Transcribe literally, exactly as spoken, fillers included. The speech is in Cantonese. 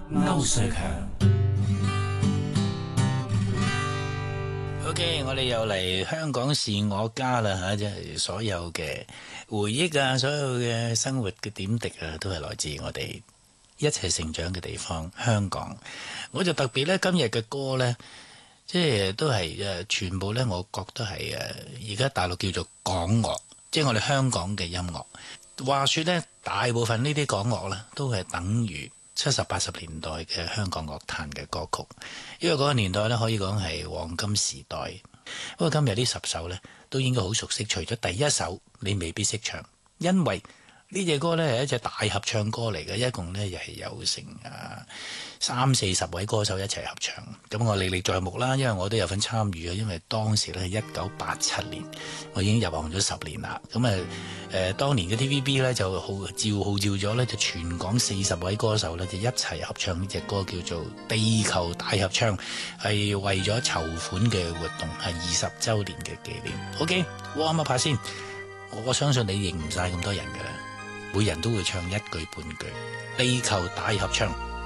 歐瑞強。 OK，我哋又嚟香港是我家啦吓，即係所有嘅回憶啊，所有嘅生活嘅點滴啊，都係來自我哋一齊成長嘅地方香港。我就特別咧，今日嘅歌咧，即係都係誒，全部咧，我覺得係誒，而家大陸叫做港樂，即係我哋香港嘅音樂。話說咧，大部分呢啲港樂咧，都係等於七十八十年代嘅香港樂壇嘅歌曲，因為嗰個年代咧可以講係黃金時代。不過今日呢十首咧都應該好熟悉，除咗第一首你未必識唱，因為呢隻歌咧係一隻大合唱歌嚟嘅，一共咧又係有成啊三四十位歌手一齊合唱。咁我歷歷在目啦，因為我都有份參與啊。因為當時咧係一九八七年，我已經入行咗十年啦。咁啊誒，當年嘅 T V B 咧就號召號召咗咧，就全港四十位歌手咧就一齊合唱呢隻歌，叫做《地球大合唱》，係為咗籌款嘅活動，係二十週年嘅紀念。OK，warm up下先。我相信你認唔晒咁多人㗎啦，每人都會唱一句半句《地球大合唱》。